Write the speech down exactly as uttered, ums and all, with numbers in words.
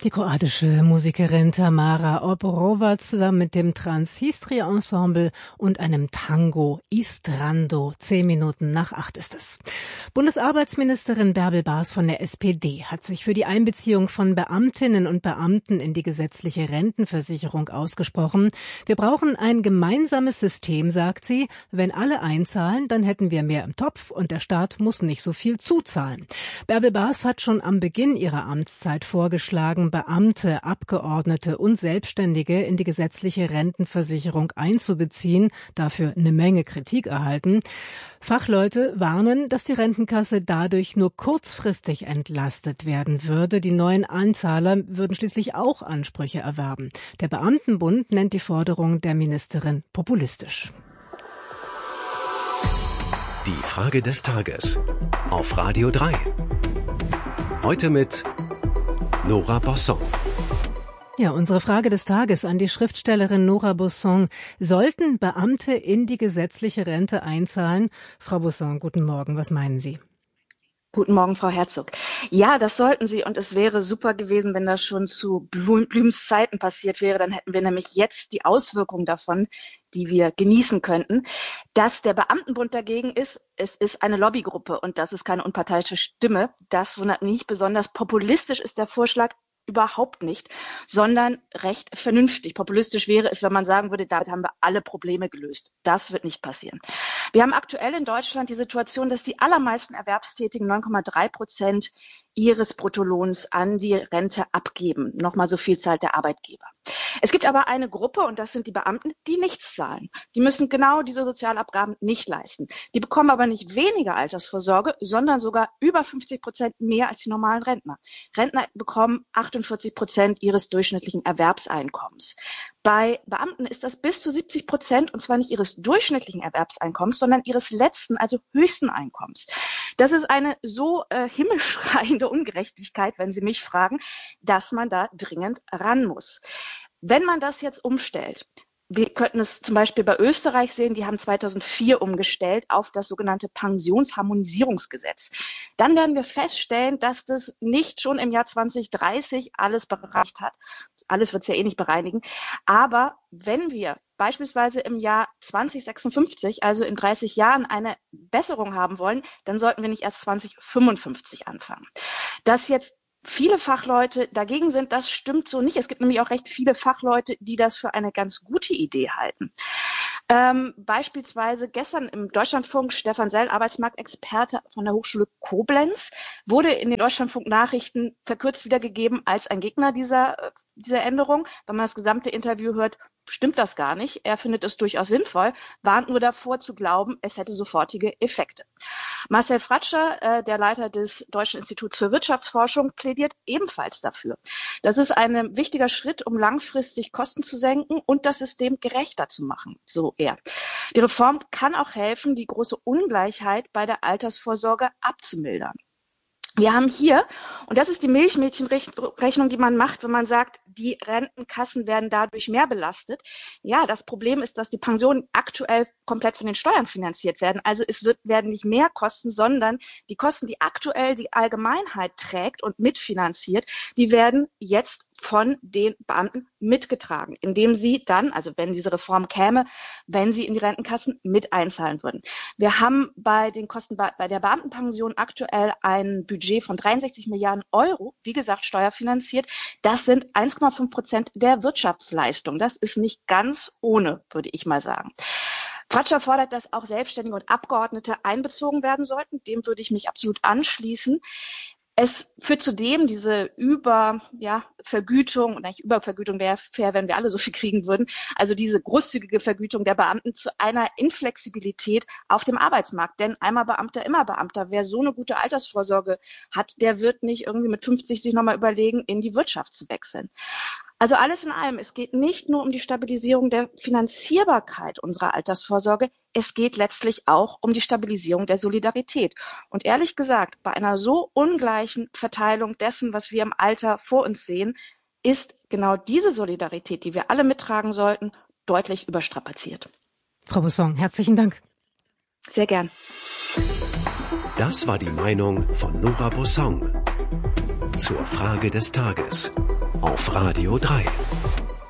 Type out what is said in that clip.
Die kroatische Musikerin Tamara Obrovac zusammen mit dem Transistria Ensemble und einem Tango Istrando. Zehn Minuten nach acht ist es. Bundesarbeitsministerin Bärbel Baas von der S P D hat sich für die Einbeziehung von Beamtinnen und Beamten in die gesetzliche Rentenversicherung ausgesprochen. Wir brauchen ein gemeinsames System, sagt sie. Wenn alle einzahlen, dann hätten wir mehr im Topf und der Staat muss nicht so viel zuzahlen. Bärbel Baas hat schon am Beginn ihrer Amtszeit vorgeschlagen, Beamte, Abgeordnete und Selbstständige in die gesetzliche Rentenversicherung einzubeziehen, dafür eine Menge Kritik erhalten. Fachleute warnen, dass die Rentenkasse dadurch nur kurzfristig entlastet werden würde. Die neuen Einzahler würden schließlich auch Ansprüche erwerben. Der Beamtenbund nennt die Forderung der Ministerin populistisch. Die Frage des Tages auf Radio drei. Heute mit Nora Bosson. Ja, unsere Frage des Tages an die Schriftstellerin Nora Bosson. Sollten Beamte in die gesetzliche Rente einzahlen? Frau Bosson, guten Morgen. Was meinen Sie? Guten Morgen, Frau Herzog. Ja, das sollten Sie. Und es wäre super gewesen, wenn das schon zu Blüms Zeiten passiert wäre. Dann hätten wir nämlich jetzt die Auswirkungen davon, die wir genießen könnten. Dass der Beamtenbund dagegen ist, es ist eine Lobbygruppe und das ist keine unparteiische Stimme. Das wundert mich nicht besonders. Populistisch ist der Vorschlag überhaupt nicht, sondern recht vernünftig. Populistisch wäre es, wenn man sagen würde, damit haben wir alle Probleme gelöst. Das wird nicht passieren. Wir haben aktuell in Deutschland die Situation, dass die allermeisten Erwerbstätigen neun Komma drei Prozent ihres Bruttolohns an die Rente abgeben. Nochmal so viel zahlt der Arbeitgeber. Es gibt aber eine Gruppe, und das sind die Beamten, die nichts zahlen. Die müssen genau diese Sozialabgaben nicht leisten. Die bekommen aber nicht weniger Altersvorsorge, sondern sogar über fünfzig Prozent mehr als die normalen Rentner. Rentner bekommen achtundvierzig Prozent ihres durchschnittlichen Erwerbseinkommens. Bei Beamten ist das bis zu siebzig Prozent, und zwar nicht ihres durchschnittlichen Erwerbseinkommens, sondern ihres letzten, also höchsten Einkommens. Das ist eine so äh, himmelschreiende Ungerechtigkeit, wenn Sie mich fragen, dass man da dringend ran muss. Wenn man das jetzt umstellt, wir könnten es zum Beispiel bei Österreich sehen, die haben zweitausendvier umgestellt auf das sogenannte Pensionsharmonisierungsgesetz. Dann werden wir feststellen, dass das nicht schon im Jahr zwanzig dreißig alles bereinigt hat. Alles wird es ja eh nicht bereinigen. Aber wenn wir beispielsweise im Jahr zwanzig sechsundfünfzig, also in dreißig Jahren, eine Besserung haben wollen, dann sollten wir nicht erst zwanzig fünfundfünfzig anfangen. Dass jetzt viele Fachleute dagegen sind, das stimmt so nicht. Es gibt nämlich auch recht viele Fachleute, die das für eine ganz gute Idee halten. Ähm, beispielsweise gestern im Deutschlandfunk Stefan Sell, Arbeitsmarktexperte von der Hochschule Koblenz, wurde in den Deutschlandfunk-Nachrichten verkürzt wiedergegeben als ein Gegner dieser, dieser Änderung. Wenn man das gesamte Interview hört, stimmt das gar nicht. Er findet es durchaus sinnvoll, warnt nur davor zu glauben, es hätte sofortige Effekte. Marcel Fratscher, äh, der Leiter des Deutschen Instituts für Wirtschaftsforschung, plädiert ebenfalls dafür. Das ist ein wichtiger Schritt, um langfristig Kosten zu senken und das System gerechter zu machen, so er. Die Reform kann auch helfen, die große Ungleichheit bei der Altersvorsorge abzumildern. Wir haben hier, und das ist die Milchmädchenrechnung, die man macht, wenn man sagt, die Rentenkassen werden dadurch mehr belastet. Ja, das Problem ist, dass die Pensionen aktuell komplett von den Steuern finanziert werden. Also es wird, werden nicht mehr Kosten, sondern die Kosten, die aktuell die Allgemeinheit trägt und mitfinanziert, die werden jetzt von den Beamten mitgetragen, indem sie dann, also wenn diese Reform käme, wenn sie in die Rentenkassen mit einzahlen würden. Wir haben bei den Kosten bei der Beamtenpension aktuell ein Budget von dreiundsechzig Milliarden Euro, wie gesagt, steuerfinanziert. Das sind eins Komma fünf Prozent der Wirtschaftsleistung. Das ist nicht ganz ohne, würde ich mal sagen. Fratscher fordert, dass auch Selbstständige und Abgeordnete einbezogen werden sollten. Dem würde ich mich absolut anschließen. Es führt zudem diese Über, ja, Vergütung, und eigentlich Übervergütung wäre fair, wenn wir alle so viel kriegen würden, also diese großzügige Vergütung der Beamten zu einer Inflexibilität auf dem Arbeitsmarkt. Denn einmal Beamter, immer Beamter. Wer so eine gute Altersvorsorge hat, der wird nicht irgendwie mit fünfzig sich nochmal überlegen, in die Wirtschaft zu wechseln. Also alles in allem, es geht nicht nur um die Stabilisierung der Finanzierbarkeit unserer Altersvorsorge, es geht letztlich auch um die Stabilisierung der Solidarität. Und ehrlich gesagt, bei einer so ungleichen Verteilung dessen, was wir im Alter vor uns sehen, ist genau diese Solidarität, die wir alle mittragen sollten, deutlich überstrapaziert. Frau Bosson, herzlichen Dank. Sehr gern. Das war die Meinung von Nora Bosson zur Frage des Tages auf Radio drei.